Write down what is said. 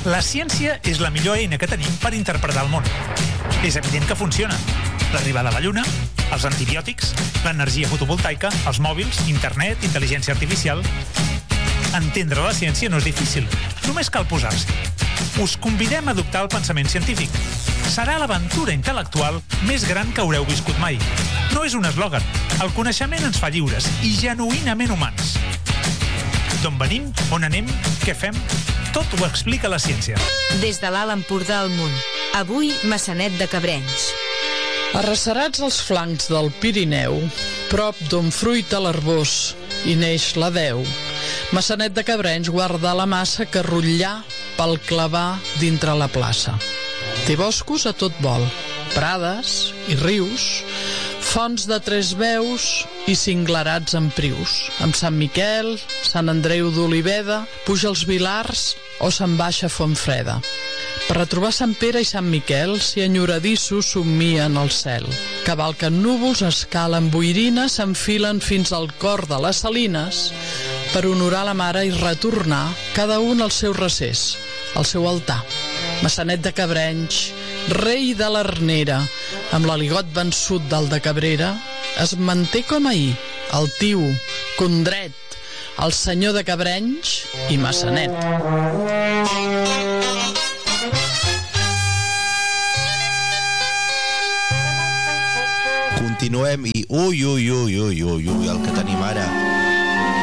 La ciència és la millor eina que tenim per interpretar el món. És evident que funciona. L'arribada a la Lluna, els antibiòtics, l'energia fotovoltaica, els mòbils, internet, intel·ligència artificial... Entendre la ciència no és difícil, només cal posar-s'hi. Us convidem a adoptar el pensament científic. Serà l'aventura intel·lectual més gran que haureu viscut mai. No és un eslògan. El coneixement ens fa lliures i genuïnament humans. D'on venim, on anem, què fem... Tot ho explica la ciència. Des de l'Alt Empordà al Munt. Avui, Maçanet de Cabrenys. Arrecerats als flancs del Pirineu, prop d'on fruita l'Arbós i neix la Deu, Maçanet de Cabrenys guarda la massa que rotllà pel clavar dintre la plaça. Té boscos a tot vol, prades i rius, fonts de tres veus i cinglerats amb prius. Amb Sant Miquel, Sant Andreu d'Oliveda, puja els Vilars o se'n baixa a Fontfreda. Per retrobar Sant Pere i Sant Miquel, si enyoradissos somien al cel. Cavalquen núvols, escalen boirines, s'enfilen fins al cor de les Salines per honorar la mare i retornar cada un al seu recés, al seu altar. Maçanet de Cabrenys, rei de l'Arnera, amb l'aligot vençut del de Cabrera, es manté com ahir, altiu, condret, el senyor de Cabrenys i Maçanet. Continuem i ui, el que tenim ara.